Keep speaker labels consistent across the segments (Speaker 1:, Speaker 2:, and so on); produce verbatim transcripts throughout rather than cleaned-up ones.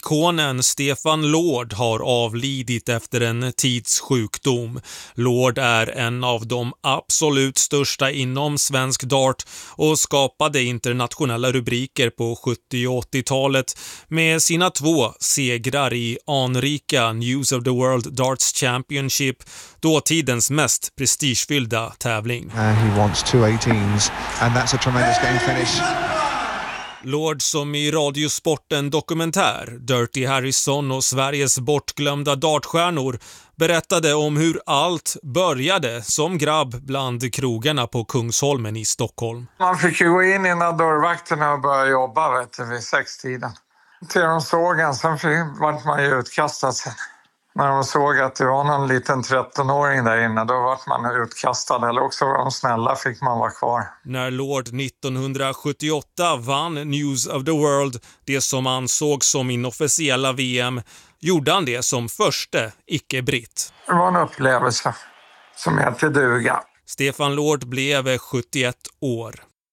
Speaker 1: dartikonen Stefan Lord har avlidit efter en tids sjukdom. Lord är en av de absolut största inom svensk dart och skapade internationella rubriker på sjuttio- och åttiotalet med sina två segrar i anrika News of the World Darts Championship, dåtidens mest prestigefyllda tävling.
Speaker 2: Uh, he wants two eighteens and that's a tremendous game finish.
Speaker 1: Lord, som i Radiosporten dokumentär Dirty Harrison och Sveriges bortglömda dartstjärnor, berättade om hur allt började som grabb bland krogarna på Kungsholmen i Stockholm.
Speaker 3: Man fick ju gå in innan dörrvakterna och börja jobba vet du, vid sextiden. Till de såg en, sen var man ju utkastad sen. När de såg att det var någon liten trettonåring där inne, då var man utkastad. Eller också var de snälla, fick man vara kvar.
Speaker 1: När Lord nittonhundrasjuttioåtta vann News of the World, det som ansågs som inofficiella V M, gjorde han det som förste icke-britt.
Speaker 3: Det var en upplevelse som hette duga.
Speaker 1: Stefan Lord blev sjuttioett år.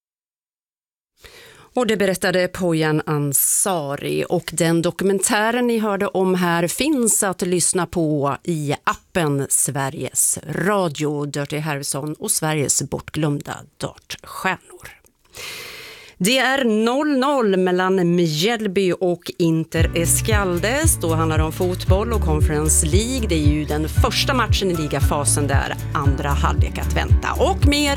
Speaker 4: Och det berättade Poyan Ansari, och den dokumentären ni hörde om här finns att lyssna på i appen Sveriges Radio, Dirty Harrison och Sveriges bortglömda dartstjärnor. Det är noll noll mellan Mjällby och Inter Escaldes. Då handlar det om fotboll och Conference League. Det är ju den första matchen i ligafasen där, andra halvlek att vänta. Och mer